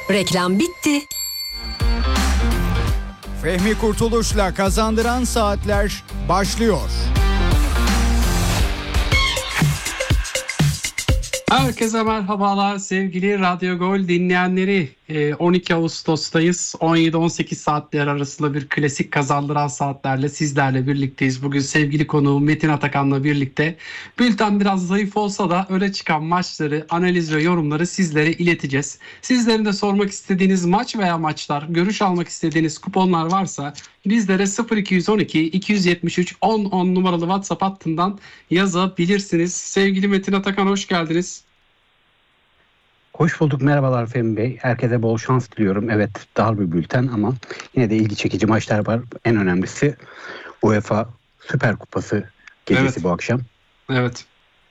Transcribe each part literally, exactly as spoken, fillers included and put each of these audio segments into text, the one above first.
Reklam bitti. Fehmi Kurtuluş'la Kazandıran Saatler başlıyor. Herkese merhabalar sevgili Radyo Gol dinleyenleri. on iki Ağustos'tayız. on yedi on sekiz saatler arasında bir klasik Kazandıran Saatlerle sizlerle birlikteyiz. Bugün sevgili konuğum Metin Atakan'la birlikte bülten biraz zayıf olsa da öne çıkan maçları, analiz ve yorumları sizlere ileteceğiz. Sizlerin de sormak istediğiniz maç veya maçlar, görüş almak istediğiniz kuponlar varsa bizlere sıfır iki on iki iki yetmiş üç on on numaralı WhatsApp hattından yazabilirsiniz. Sevgili Metin Atakan, hoş geldiniz. Hoş bulduk, merhabalar Fehmi Bey. Herkese bol şans diliyorum. Evet, dar bir bülten ama yine de ilgi çekici maçlar var. En önemlisi UEFA Süper Kupası gecesi evet. Bu akşam. Evet.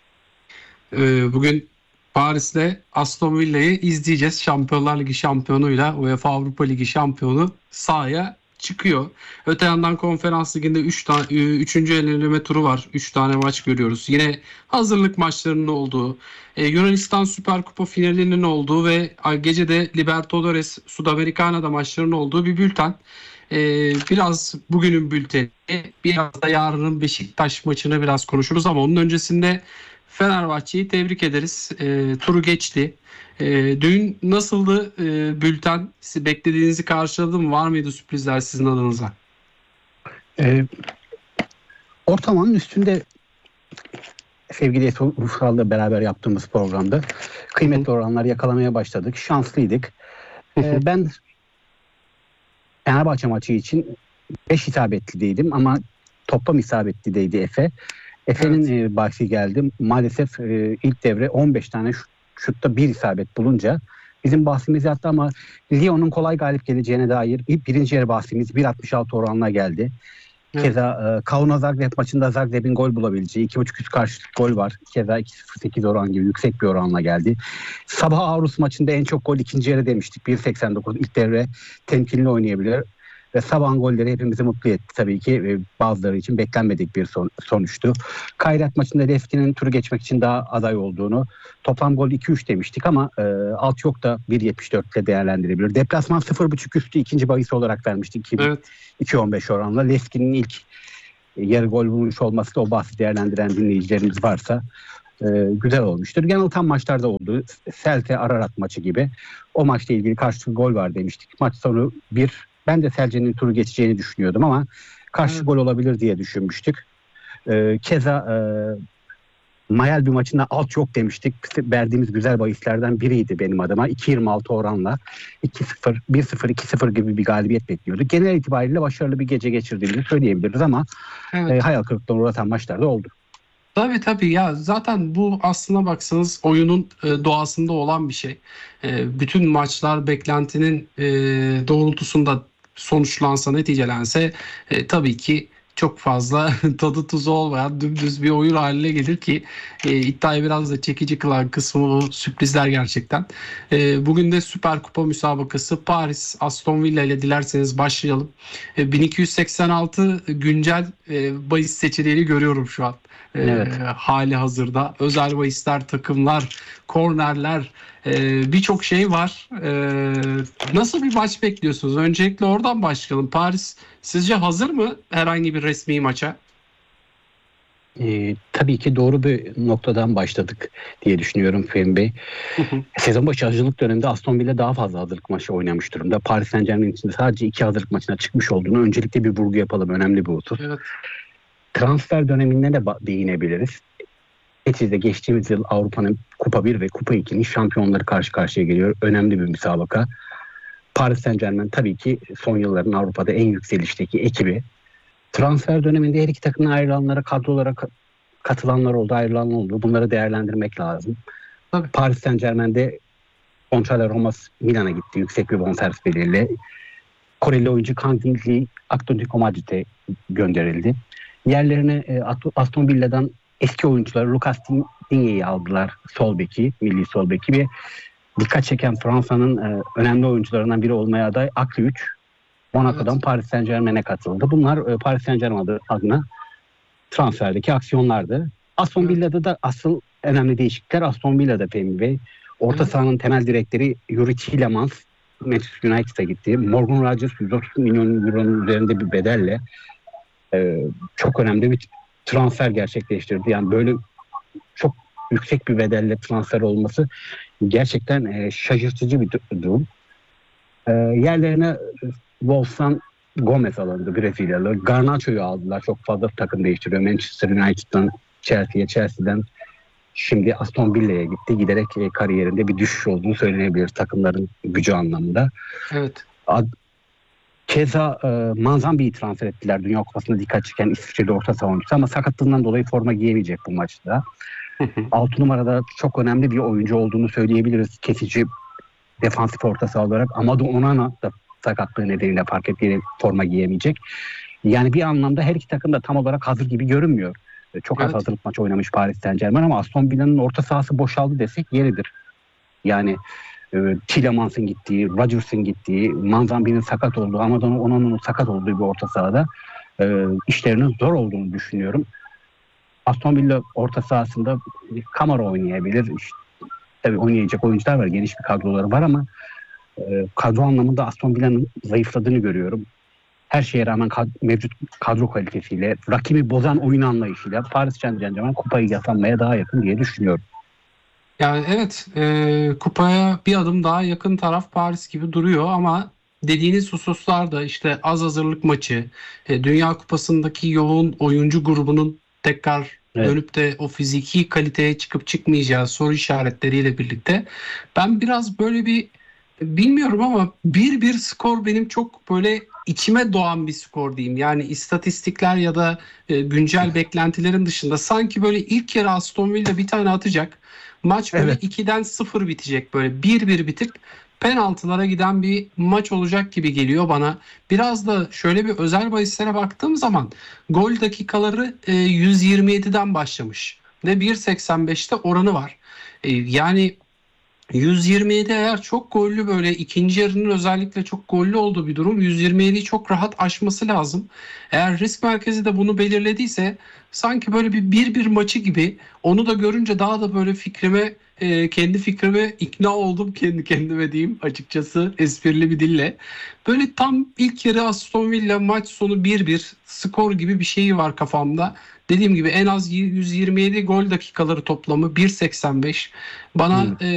Ee, bugün Paris'te Aston Villa'yı izleyeceğiz. Şampiyonlar Ligi şampiyonuyla UEFA Avrupa Ligi şampiyonu sahaya çıkıyor. Öte yandan Konferans Ligi'nde üç tane üçüncü eleme turu var. üç tane maç görüyoruz. Yine hazırlık maçlarının olduğu, e, Yunanistan Süper Kupa finalinin olduğu ve gecede Libertadores Sudamericana'da maçlarının olduğu bir bülten. E, biraz bugünün bülteni, biraz da yarının Beşiktaş maçını biraz konuşuruz ama onun öncesinde Fenerbahçe'yi tebrik ederiz. E, turu geçti. E, dün nasıldı e, bülten? Siz beklediğinizi karşıladı mı? Var mıydı sürprizler sizin adınıza? E, ortalamanın üstünde sevgili Eto Ufsal'la beraber yaptığımız programda kıymetli oranlar yakalamaya başladık. Şanslıydık. E, ben Fenerbahçe maçı için beş isabetliydim ama toplam isabetliydi Efe. Efe'nin evet. e, bahsi geldi. Maalesef e, ilk devre on beş tane şut, şutta bir isabet bulunca bizim bahsimiz yattı ama Lyon'un kolay galip geleceğine dair birinci yarı bahsimiz bir altmış altı oranla geldi. Evet. Keza e, Kaunas Zagreb maçında Zagreb'in gol bulabileceği iki buçuk üst karşılık gol var. Keza iki sıfır sekiz oran gibi yüksek bir oranla geldi. Sabah Avrus maçında en çok gol ikinci yarı demiştik. bir seksen dokuz ilk devre temkinli oynayabilir. Ve sabahın golleri hepimizi mutlu etti tabii ki. Bazıları için beklenmedik bir son, sonuçtu. Kayrat maçında Lefkin'in turu geçmek için daha aday olduğunu, toplam gol iki üç demiştik ama e, alt yok da bir yetmiş dört ile değerlendirebilir. Deplasman sıfır buçuk üstü ikinci bahis olarak vermiştik. Evet. iki on beş oranla. Lefkin'in ilk yarı gol bulmuş olması da o bahsi değerlendiren dinleyicilerimiz varsa e, güzel olmuştur. Genel tam maçlarda oldu. Celte Ararat maçı gibi. O maçla ilgili karşılıklı gol var demiştik. Maç sonu bir. Ben de Selce'nin turu geçeceğini düşünüyordum ama karşı evet. gol olabilir diye düşünmüştük. Ee, keza e, Mayal bir maçında alt yok demiştik. Verdiğimiz güzel bahislerden biriydi benim adıma. iki yirmi altı oranla iki sıfır, bir sıfır, iki sıfır gibi bir galibiyet bekliyorduk. Genel itibariyle başarılı bir gece geçirdiğimizi söyleyebiliriz ama evet. e, hayal kırıklığına uğratan maçlar da oldu. Tabii tabii ya zaten bu aslına baksanız oyunun e, doğasında olan bir şey. E, bütün maçlar beklentinin e, doğrultusunda sonuçlansa, neticelense e, tabii ki çok fazla tadı tuzu olmayan dümdüz bir oyun haline gelir ki e, iddiayı biraz da çekici kılan kısmı bu sürprizler gerçekten. E, bugün de Süper Kupa müsabakası Paris Aston Villa ile dilerseniz başlayalım. E, bin iki yüz seksen altı güncel e, bahis seçeneğini görüyorum şu an. Evet. E, hali hazırda özel bahisler, takımlar, kornerler, e, birçok şey var. E, nasıl bir maç bekliyorsunuz? Öncelikle oradan başlayalım. Paris sizce hazır mı herhangi bir resmi maça? E, tabii ki doğru bir noktadan başladık diye düşünüyorum Fehmi Bey. Hı hı. Sezon başı hazırlık döneminde Aston Villa daha fazla hazırlık maçı oynamış durumda. Paris Saint-Germain için sadece iki hazırlık maçına çıkmış olduğunu öncelikle bir vurgu yapalım. Önemli bir husus. Evet. Transfer dönemine de değinebiliriz. Neticede geçtiğimiz yıl Avrupa'nın Kupa bir ve Kupa iki'nin şampiyonları karşı karşıya geliyor. Önemli bir müsabaka. Paris Saint-Germain tabii ki son yılların Avrupa'da en yükselişteki ekibi. Transfer döneminde her iki takımın ayrılanlara, kadrolara katılanlar oldu, ayrılanlar oldu. Bunları değerlendirmek lazım. Tabii. Paris Saint-Germain'de Gonçalo Ramos Milan'a gitti. Yüksek bir bonservis bedeliyle. Koreli oyuncu Kang Min-lee Atletico Madrid'e gönderildi. Yerlerine e, Aston Villa'dan eski oyuncuları Lucas Digne'yi aldılar. Sol beki, milli sol beki ve dikkat çeken Fransa'nın e, önemli oyuncularından biri olmaya aday Akli üç Monaco'dan evet. Paris Saint-Germain'e katıldı. Bunlar e, Paris Saint-Germain adına transferdeki aksiyonlardı. Aston evet. Villa'da da asıl önemli değişiklikler Aston Villa'da Fehmi Bey. Orta evet. sahanın temel direktörü Yuri Tielemans Manchester United'a gitti. Morgan Rodgers yüz otuz milyon euronun üzerinde bir bedelle e, çok önemli bir transfer gerçekleştirdi. Yani böyle çok yüksek bir bedelle transfer olması gerçekten e, şaşırtıcı bir durum. E, yerlerine Wolves'tan Gomez alındı, Brezilyalı. Garnacho'yu aldılar. Çok fazla takım değiştiriyor. Manchester United'dan Chelsea'ye, Chelsea'den şimdi Aston Villa'ya gitti. Giderek e, kariyerinde bir düşüş olduğunu söylenebilir takımların gücü anlamında. Evet. Ad, Keza e, Manzambi'yi transfer ettiler. Dünya Kupası'nda dikkat çeken İsviçreli orta saha oyuncusu ama sakatlığından dolayı forma giyemeyecek bu maçta. altı numarada çok önemli bir oyuncu olduğunu söyleyebiliriz. Kesici defansif orta saha olarak. Amadou Onana da sakatlığı nedeniyle fark ettiği forma giyemeyecek. Yani bir anlamda her iki takım da tam olarak hazır gibi görünmüyor. Çok az Evet. hazırlık maçı oynamış Paris Saint-Germain ama Aston Villa'nın orta sahası boşaldı desek yeridir. Yani e, Tillemans'ın gittiği, Rodgers'ın gittiği, Manzambi'nin sakat olduğu, Amadou Onana'nın sakat olduğu bir orta sahada e, işlerinin zor olduğunu düşünüyorum. Aston Villa orta sahasında Kamara oynayabilir. İşte, tabii oynayacak oyuncular var. Geniş bir kadroları var ama e, kadro anlamında Aston Villa'nın zayıfladığını görüyorum. Her şeye rağmen kad- mevcut kadro kalitesiyle, rakibi bozan oyun anlayışıyla Paris Saint-Germain kupayı kazanmaya daha yakın diye düşünüyorum. Yani evet, e, kupaya bir adım daha yakın taraf Paris gibi duruyor ama dediğiniz hususlar da işte az hazırlık maçı, e, Dünya Kupası'ndaki yoğun oyuncu grubunun tekrar Evet. dönüp de o fiziki kaliteye çıkıp çıkmayacağı soru işaretleriyle birlikte ben biraz böyle bir bilmiyorum ama bir bir skor benim çok böyle içime doğan bir skor diyeyim. Yani istatistikler ya da e, güncel beklentilerin dışında sanki böyle ilk yarı Aston Villa bir tane atacak. Maç böyle Evet. ikiden sıfır bitecek, böyle bir bir bitip penaltılara giden bir maç olacak gibi geliyor bana. Biraz da şöyle bir özel bahislere baktığım zaman gol dakikaları e, yüz yirmi yediden başlamış ve bir seksen beşte oranı var. E, yani yüz yirmi yedi eğer çok gollü, böyle ikinci yarının özellikle çok gollü olduğu bir durum, yüz yirmi yediyi çok rahat aşması lazım. Eğer risk merkezi de bunu belirlediyse sanki böyle bir bir bir maçı gibi, onu da görünce daha da böyle fikrime e, kendi fikrime ikna oldum kendi kendime diyeyim açıkçası esprili bir dille. Böyle tam ilk yarı Aston Villa, maç sonu bir bir skor gibi bir şeyi var kafamda. Dediğim gibi en az yüz yirmi yedi gol dakikaları toplamı bir seksen beş bana Hmm. e,